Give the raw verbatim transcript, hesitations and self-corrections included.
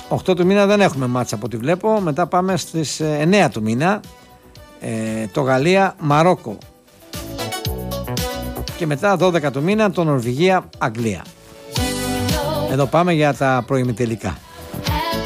οκτώ του μήνα δεν έχουμε μάτσα από ό,τι βλέπω. Μετά πάμε στις εννέα του μήνα. Ε, το Γαλλία-Μαρόκο. Και μετά δώδεκα του μήνα το Νορβηγία-Αγγλία. Εδώ πάμε για τα προημιτελικά.